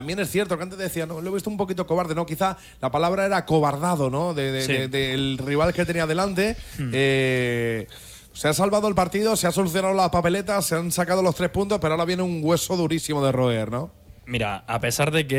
También es cierto que antes decía, no, lo he visto un poquito cobarde, ¿no? Quizá la palabra era cobardado, ¿no? Del rival que tenía delante. Se ha salvado el partido, se ha solucionado las papeletas, se han sacado los 3 puntos, pero ahora viene un hueso durísimo de roer, ¿no? Mira, a pesar de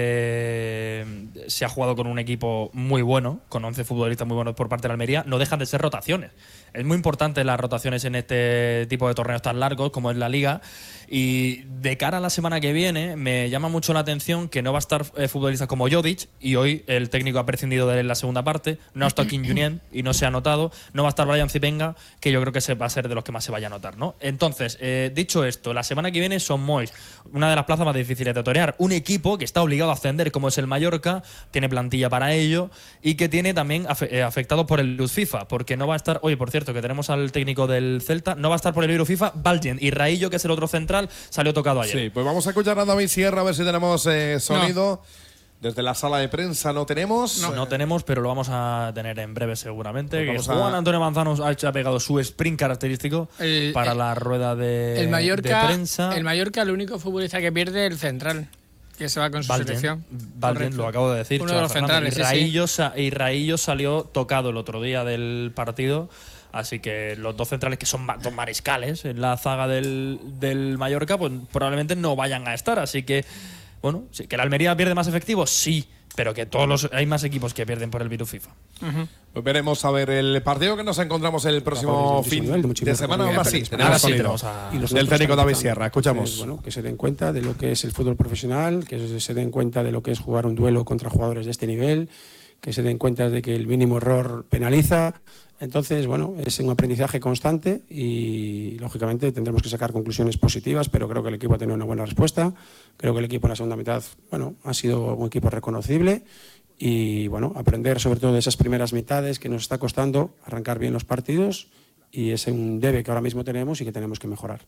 que se ha jugado con un equipo muy bueno, con 11 futbolistas muy buenos por parte de la Almería, no dejan de ser rotaciones. Es muy importante las rotaciones en este tipo de torneos tan largos como es la Liga. Y de cara a la semana que viene, me llama mucho la atención que no va a estar futbolistas como Jodic, y hoy el técnico ha prescindido de él en la segunda parte. No ha estado Kim Junien y no se ha notado. No va a estar Brian Zipenga, que yo creo que va a ser de los que más se vaya a notar, ¿no? Entonces, dicho esto, la semana que viene son Mois, una de las plazas más difíciles de torear. Un equipo que está obligado a ascender, como es el Mallorca, tiene plantilla para ello y que tiene también afectados por el virus FIFA, porque no va a estar, oye, por cierto, que tenemos al técnico del Celta, no va a estar por el virus FIFA Valgen, y Raillo, que es el otro central, salió tocado ayer. Sí, pues vamos a escuchar a David Sierra a ver si tenemos sonido. Desde la sala de prensa no tenemos. No tenemos, pero lo vamos a tener en breve seguramente. Pues Juan Antonio Manzano ha pegado su sprint característico para la rueda de prensa. El Mallorca, el único futbolista que pierde, el central, que se va con su selección. Valgen, lo acabo de decir. Uno de los centrales, y Raillo salió tocado el otro día del partido. Así que los dos centrales, que son dos mariscales en la zaga del Mallorca, pues probablemente no vayan a estar. Así que, bueno, sí, que la Almería pierde más efectivos, sí, pero que hay más equipos que pierden por el virus FIFA. Pues veremos a ver el partido que nos encontramos el próximo fin de semana. Ahora sí, tenemos sonido del técnico David Sierra. Escuchamos. Bueno, que se den cuenta de lo que es el fútbol profesional, que se den cuenta de lo que es jugar un duelo contra jugadores de este nivel, que se den cuenta de que el mínimo error penaliza. Entonces, bueno, es un aprendizaje constante y, lógicamente, tendremos que sacar conclusiones positivas, pero creo que el equipo ha tenido una buena respuesta. Creo que el equipo en la segunda mitad, bueno, ha sido un equipo reconocible y, bueno, aprender sobre todo de esas primeras mitades que nos está costando arrancar bien los partidos, y es un debe que ahora mismo tenemos y que tenemos que mejorar.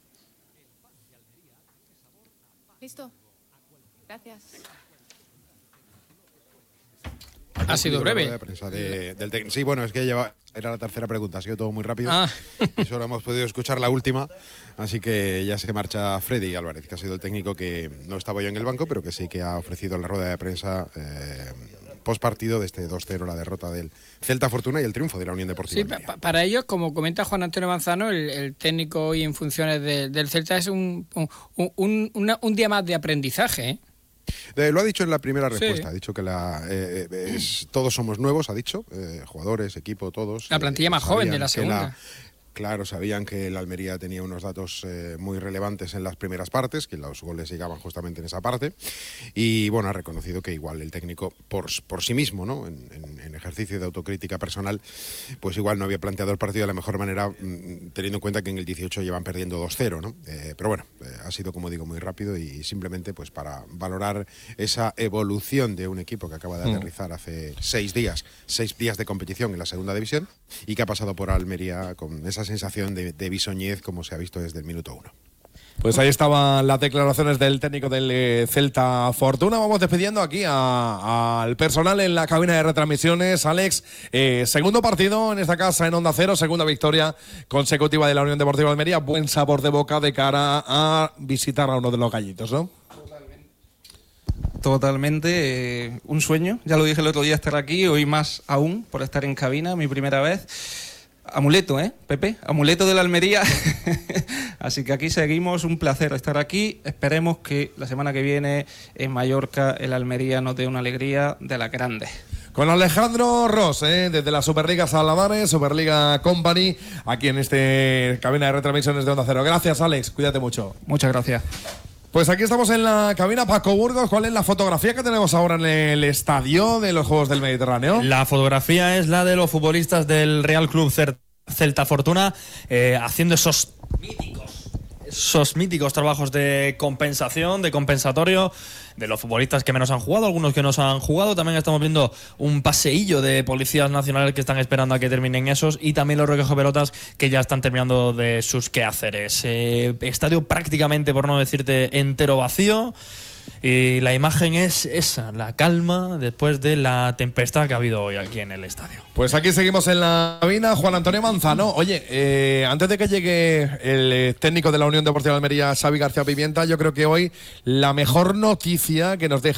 Listo. Gracias. Ha sido breve. De prensa del técnico. Sí, bueno, es que era la tercera pregunta, ha sido todo muy rápido. Y solo hemos podido escuchar la última, así que ya se marcha Freddy Álvarez, que ha sido el técnico que no estaba yo en el banco, pero que sí que ha ofrecido la rueda de prensa post partido de este 2-0, la derrota del Celta Fortuna y el triunfo de la Unión Deportiva. Sí, para ellos, como comenta Juan Antonio Manzano, el técnico hoy en funciones del Celta es un día más de aprendizaje, ¿eh? Lo ha dicho en la primera respuesta, Sí. ha dicho que todos somos nuevos, ha dicho, jugadores, equipo, todos. La plantilla más joven de la segunda. Claro, sabían que el Almería tenía unos datos muy relevantes en las primeras partes, que los goles llegaban justamente en esa parte, y bueno, ha reconocido que igual el técnico por sí mismo, ¿no? En ejercicio de autocrítica personal, pues igual no había planteado el partido de la mejor manera, teniendo en cuenta que en el 18 llevan perdiendo 2-0, ¿no? Pero bueno, ha sido, como digo, muy rápido y simplemente pues para valorar esa evolución de un equipo que acaba de aterrizar hace 6 días de competición en la segunda división y que ha pasado por Almería con esa sensación de bisoñez como se ha visto desde el minuto 1. Pues ahí estaban las declaraciones del técnico del Celta Fortuna. Vamos despidiendo aquí al personal en la cabina de retransmisiones. Alex, segundo partido en esta casa en Onda Cero, segunda victoria consecutiva de la Unión Deportiva Almería. Buen sabor de boca de cara a visitar a uno de los gallitos, ¿no? Totalmente, un sueño. Ya lo dije el otro día estar aquí, hoy más aún por estar en cabina, mi primera vez. Amuleto, Pepe? Amuleto de la Almería. Así que aquí seguimos, un placer estar aquí. Esperemos que la semana que viene en Mallorca el Almería nos dé una alegría de la grande. Con Alejandro Ros, desde la Superliga Salamares, Superliga Company, aquí en este cabina de retransmisiones de Onda Cero. Gracias, Alex, cuídate mucho. Muchas gracias. Pues aquí estamos en la cabina. Paco Burgos, ¿cuál es la fotografía que tenemos ahora en el estadio de los Juegos del Mediterráneo? La fotografía es la de los futbolistas del Real Club Celta Fortuna haciendo esos míticos trabajos de compensación, de compensatorio, de los futbolistas que menos han jugado, algunos que no se han jugado. También estamos viendo un paseillo de policías nacionales que están esperando a que terminen esos, y también los recogepelotas que ya están terminando de sus quehaceres. Estadio prácticamente, por no decirte entero, vacío. Y la imagen es esa, la calma después de la tempestad que ha habido hoy aquí en el estadio. Pues aquí seguimos en la cabina, Juan Antonio Manzano. Oye, antes de que llegue el técnico de la Unión Deportiva de Almería, Xavi García Pimienta, yo creo que hoy la mejor noticia que nos deja